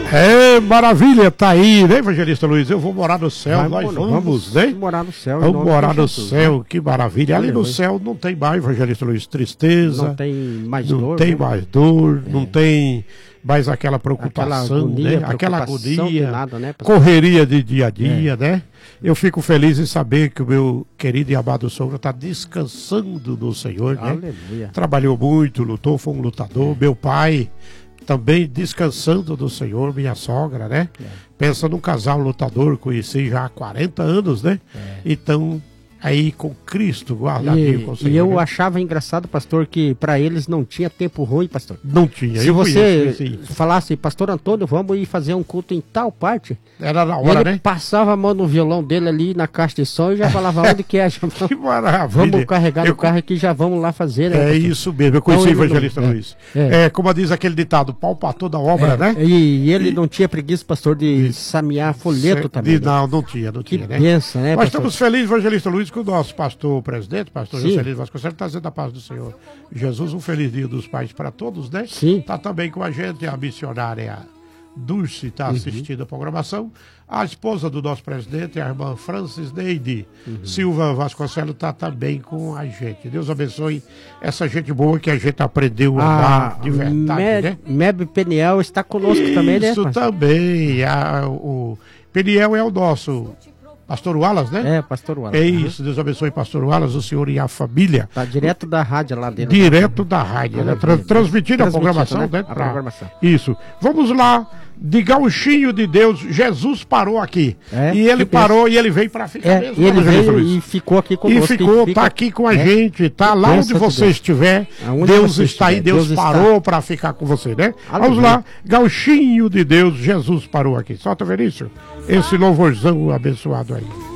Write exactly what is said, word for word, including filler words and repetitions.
É, maravilha, tá aí, né, Evangelista Luiz? Eu vou morar no céu, Vai, nós vamos, vamos, né? morar no céu. Vamos morar no Jesus, céu, né? que maravilha. Ali no céu não tem mais, Evangelista Luiz, tristeza. Não tem mais não dor. tem né? mais dor, é. não tem mais aquela preocupação, aquela agonia, né? Aquela agonia, nada, né, correria de dia a dia, é. né? Eu fico feliz em saber que o meu querido e amado sogro está descansando no Senhor, né? Aleluia. Trabalhou muito, lutou, foi um lutador. É. Meu pai também descansando do Senhor, minha sogra, né? É. Pensa num casal lutador, conheci já há quarenta anos, né? É. Então, aí com Cristo, guardadinho e, com o Senhor. E eu né? achava engraçado, pastor, que para eles não tinha tempo ruim, pastor. Não tinha. Se eu você conheço, falasse, pastor Antônio, vamos ir fazer um culto em tal parte. Era na hora, ele né? passava a mão no violão dele ali na caixa de som e já falava onde que é. Já vamos, que maravilha. Vamos carregar eu... no carro aqui e já vamos lá fazer. Né, é pastor? isso mesmo, eu conheci então, o Evangelista não, Luiz. É, é, como diz aquele ditado, pau para toda obra, é, né? E, e ele e... não tinha preguiça, pastor, de e... samear folheto Cê... também. De... Não, não tinha, não que tinha, né? Pensa, né? Nós pastor? estamos felizes, Evangelista Luiz, com o nosso pastor presidente, pastor Sim. Juscelino Vasconcelos, trazendo a paz do Senhor Jesus, um feliz dia dos pais para todos, né? Sim. Está também com a gente a missionária Dulce, está uhum. assistindo a programação. A esposa do nosso presidente, a irmã Francis Neide uhum. Silva Vasconcelos, está também com a gente. Deus abençoe essa gente boa que a gente aprendeu a amar de verdade, Me, né? Meb Peniel está conosco Isso também, né? Isso também. A, o Peniel é o nosso... Pastor Wallace, né? É, Pastor Wallace. É isso, Deus abençoe Pastor Wallace, o senhor e a família. Tá direto da rádio lá dele. Direto da rádio, né? Tra transmitindo a programação, né? né? A programação. Isso. Vamos lá, de gauchinho de Deus, Jesus parou aqui. É, e ele parou pensa. e ele veio para ficar é, mesmo. E ele veio e ficou aqui conosco. E ficou, fica... tá aqui com a é. gente, tá lá onde você Deus. estiver. Aonde Deus você está aí, Deus, Deus parou para ficar com você, né? Aleluia. Vamos lá, gauchinho de Deus, Jesus parou aqui. Solta, Verício, esse louvorzão abençoado aí.